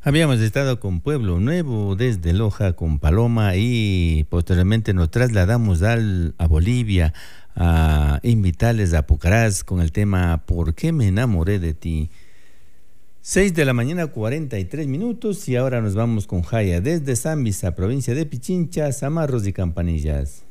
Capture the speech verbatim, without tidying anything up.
Habíamos estado con Pueblo Nuevo desde Loja con Paloma y posteriormente nos trasladamos al, a Bolivia a invitarles a Pucarás con el tema ¿Por qué me enamoré de ti? Seis de la mañana, cuarenta y tres minutos y ahora nos vamos con Jaya desde Zambisa, provincia de Pichincha, Zamarros y Campanillas.